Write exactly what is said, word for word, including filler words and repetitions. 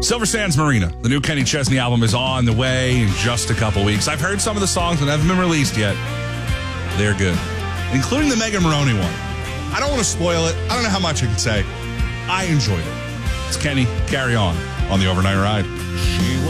Silver Sands Marina. The new Kenny Chesney album is on the way in just a couple weeks. I've heard some of the songs that haven't been released yet. They're good, including the Megan Maroney one. I don't want to spoil it. I don't know how much I can say. I enjoyed it. It's Kenny. Carry on on the Overnight Ride. She